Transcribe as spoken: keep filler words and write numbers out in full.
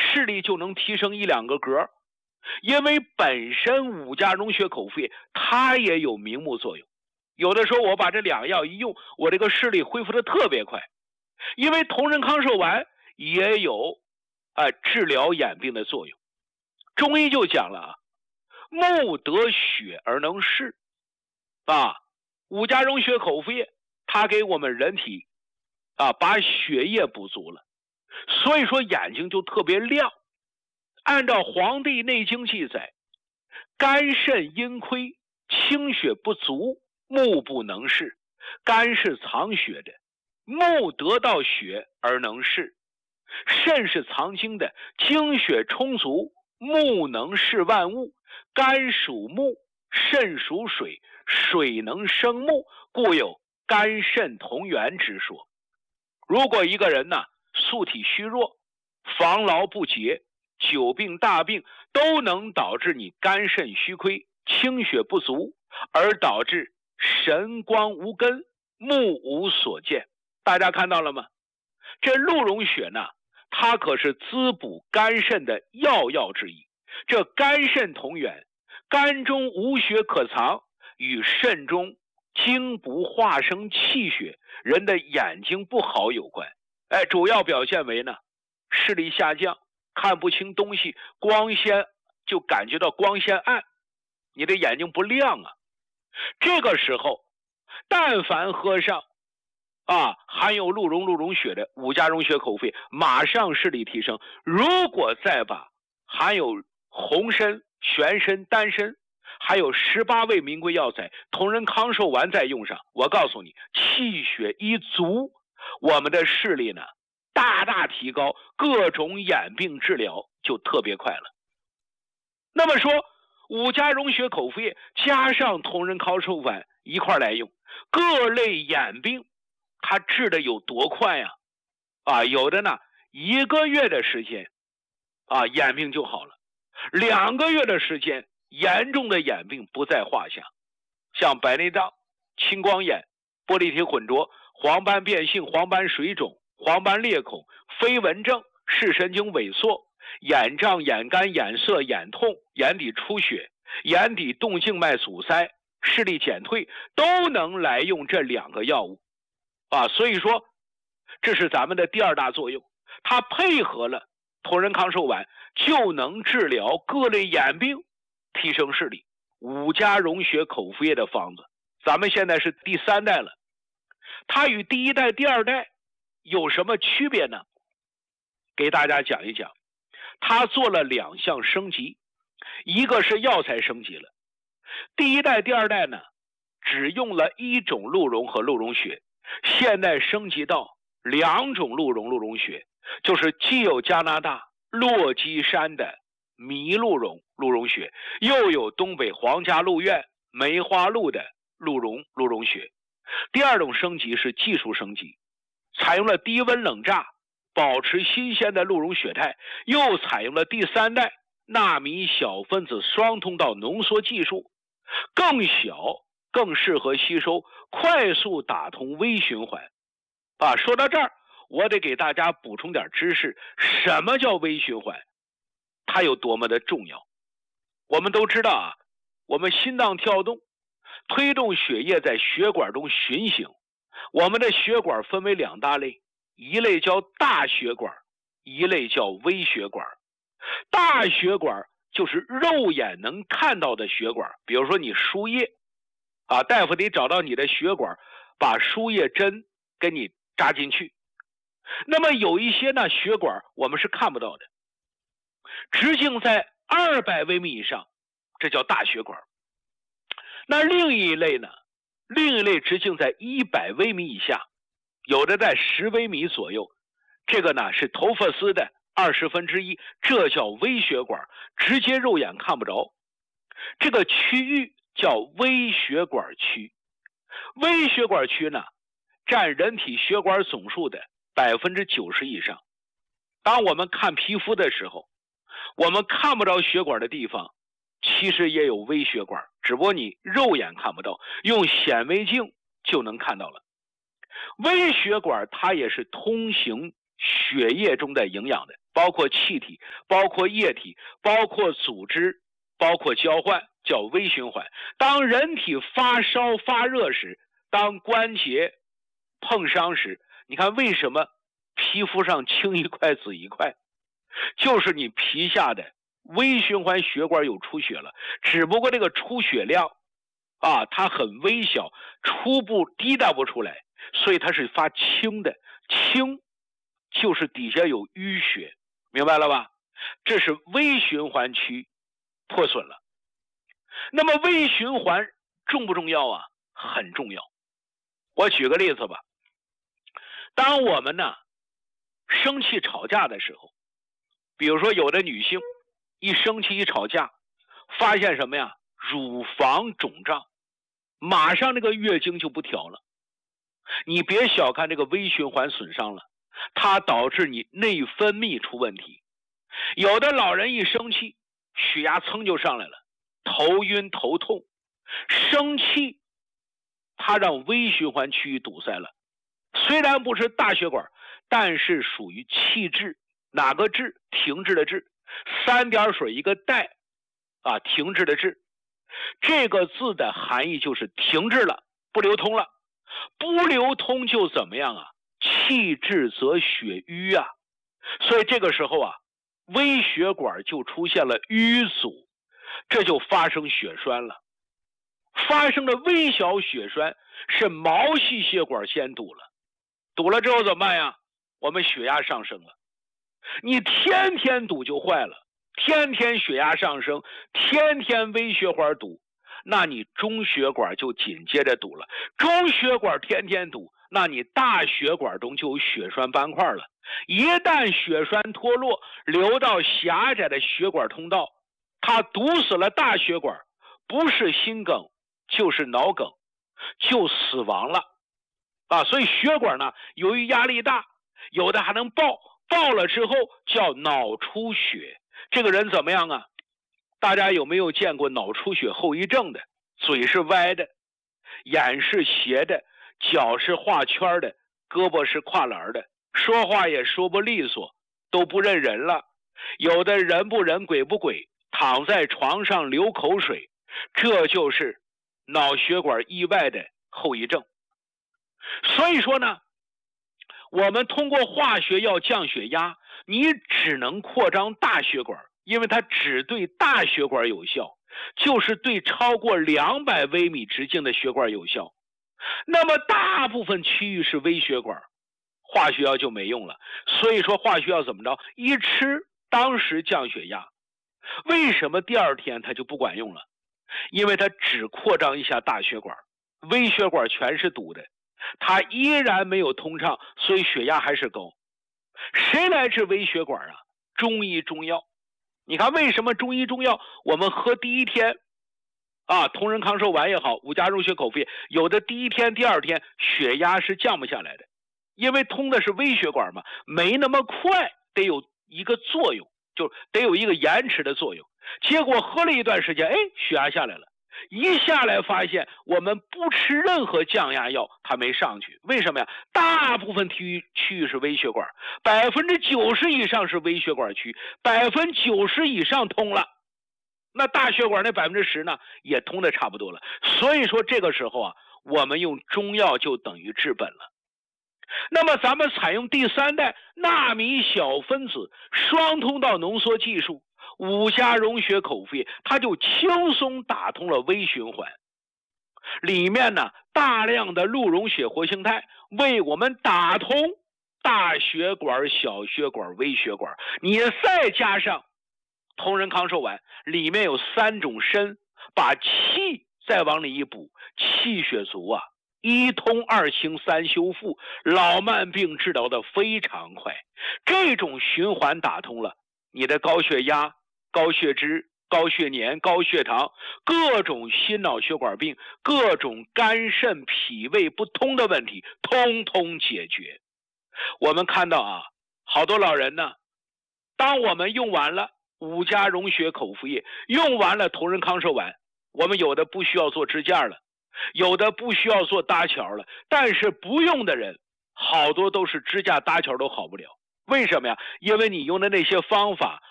视力就能提升一两个格，因为本身五加溶血口服液它也有明目作用。有的时候我把这两药一用，我这个视力恢复的特别快。因为同仁康寿丸也有啊治疗眼病的作用。中医就讲了啊，目得血而能视啊，五加溶血口服液它给我们人体啊把血液补足了，所以说眼睛就特别亮。按照《黄帝内经》记载，肝肾阴亏，清血不足，目不能视。肝是藏血的，目得到血而能视；肾是藏精的，精血充足，目能视万物。肝属木，肾属水，水能生木，故有肝肾同源之说。如果一个人呢素体虚弱，防劳不节，久病大病都能导致你肝肾虚亏，清血不足，而导致神光无根，目无所见。大家看到了吗？这鹿茸血呢，它可是滋补肝肾的要药之一。这肝肾同源，肝中无血可藏，与肾中精不化生气血，人的眼睛不好有关。哎，主要表现为呢视力下降，看不清东西，光线就感觉到光线暗，你的眼睛不亮啊。这个时候但凡喝上啊含有鹿茸鹿茸血的五加溶血口服液，马上视力提升。如果再把含有红参、玄参、丹参还有十八味名贵药材同仁康寿丸再用上，我告诉你，气血一足，我们的视力呢大大提高，各种眼病治疗就特别快了。那么说五加溶血口服液加上同仁康寿丸一块来用，各类眼病它治的有多快呀？啊，有的呢一个月的时间啊眼病就好了，两个月的时间严重的眼病不在话下，像白内障、青光眼、玻璃体混浊、黄斑变性、黄斑水肿、黄斑裂孔、飞蚊症、视神经萎缩、眼胀、眼干、眼涩、眼痛、眼底出血、眼底动静脉阻塞、视力减退，都能来用这两个药物啊。所以说这是咱们的第二大作用，它配合了同仁康寿丸就能治疗各类眼病，提升视力。五加溶血口服液的方子咱们现在是第三代了，它与第一代第二代有什么区别呢？给大家讲一讲。它做了两项升级，一个是药材升级了，第一代第二代呢只用了一种鹿茸和鹿茸血，现在升级到两种鹿茸鹿茸血，就是既有加拿大落基山的麋鹿茸鹿茸血，又有东北皇家鹿苑梅花鹿的鹿茸鹿茸血。第二种升级是技术升级，采用了低温冷榨保持新鲜的鹿茸血态，又采用了第三代纳米小分子双通道浓缩技术，更小更适合吸收，快速打通微循环啊。说到这儿我得给大家补充点知识，什么叫微循环，它有多么的重要。我们都知道啊，我们心脏跳动推动血液在血管中循行，我们的血管分为两大类，一类叫大血管，一类叫微血管。大血管就是肉眼能看到的血管，比如说你输液啊，大夫得找到你的血管，把输液针给你扎进去。那么有一些呢血管我们是看不到的，直径在二百微米以上，这叫大血管。那另一类呢，另一类直径在一百微米以下，有的在十微米左右，这个呢是头发丝的二十分之一，这叫微血管，直接肉眼看不着。这个区域叫微血管区。微血管区呢占人体血管总数的百分之九十以上。当我们看皮肤的时候，我们看不着血管的地方其实也有微血管，只不过你肉眼看不到，用显微镜就能看到了。微血管它也是通行血液中的营养的， 包括气体，包括液体，包括组织，包括交换，叫微循环。当人体发烧发热时，当关节碰伤时，你看为什么皮肤上青一块紫一块，就是你皮下的微循环血管有出血了，只不过这个出血量啊，它很微小，初步滴答不出来，所以它是发青的，青就是底下有淤血，明白了吧？这是微循环区破损了。那么微循环重不重要啊？很重要。我举个例子吧，当我们呢生气吵架的时候，比如说有的女性一生气一吵架，发现什么呀？乳房肿胀，马上这个月经就不调了。你别小看这个微循环损伤了，它导致你内分泌出问题。有的老人一生气，血压噌就上来了，头晕头痛。生气它让微循环区域堵塞了，虽然不是大血管，但是属于气滞。哪个滞？停滞的滞，三点水一个带啊，停滞的滞。这个字的含义就是停滞了，不流通了。不流通就怎么样啊？气滞则血瘀啊。所以这个时候啊，微血管就出现了淤阻，这就发生血栓了。发生的微小血栓是毛细血管先堵了，堵了之后怎么办呀？我们血压上升了。你天天堵就坏了，天天血压上升，天天微血管堵，那你中血管就紧接着堵了。中血管天天堵，那你大血管中就有血栓斑块了。一旦血栓脱落，流到狭窄的血管通道，它堵死了大血管，不是心梗就是脑梗，就死亡了啊！所以血管呢，由于压力大，有的还能爆，爆了之后叫脑出血。这个人怎么样啊？大家有没有见过脑出血后遗症的？嘴是歪的，眼是斜的，脚是画圈的，胳膊是跨栏的，说话也说不利索，都不认人了。有的人不人鬼不鬼，躺在床上流口水，这就是脑血管意外的后遗症。所以说呢，我们通过化学药降血压，你只能扩张大血管，因为它只对大血管有效，就是对超过两百微米直径的血管有效。那么大部分区域是微血管，化学药就没用了。所以说化学药怎么着？一吃当时降血压，为什么第二天它就不管用了？因为它只扩张一下大血管，微血管全是堵的，它依然没有通畅，所以血压还是高。谁来治微血管啊？中医中药。你看为什么中医中药我们喝第一天啊，同仁康寿丸也好，五加融血口服液，有的第一天第二天血压是降不下来的，因为通的是微血管嘛，没那么快，得有一个作用，就得有一个延迟的作用。结果喝了一段时间，哎，血压下来了。一下来发现我们不吃任何降压药它没上去，为什么呀？大部分区域区域是微血管，百分之九十以上是微血管区，百分之九十以上通了，那大血管那百分之十呢也通的差不多了。所以说这个时候啊，我们用中药就等于治本了。那么咱们采用第三代纳米小分子双通道浓缩技术，五加融血口服液，它就轻松打通了微循环。里面呢大量的鹿溶血活性肽为我们打通大血管、小血管、微血管。你再加上同仁康寿丸，里面有三种参，把气再往里一补，气血足啊，一通二清三修复，老慢病治疗的非常快。这种循环打通了，你的高血压、高血脂、高血粘、高血糖，各种心脑血管病，各种肝肾脾胃不通的问题通通解决。我们看到啊，好多老人呢，当我们用完了五加融血口服液，用完了同仁康寿丸，我们有的不需要做支架了，有的不需要做搭桥了，但是不用的人好多都是支架搭桥都好不了。 为什么呀？因为你用的那些方法